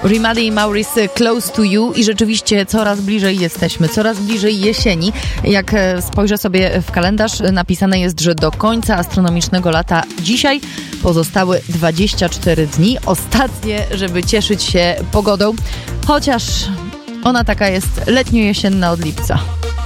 Rimady i Maurice, Close to You, i rzeczywiście coraz bliżej jesteśmy, coraz bliżej jesieni. Jak spojrzę sobie w kalendarz, napisane jest, że do końca astronomicznego lata dzisiaj pozostały 24 dni, ostatnie, żeby cieszyć się pogodą, chociaż ona taka jest letnio-jesienna od lipca.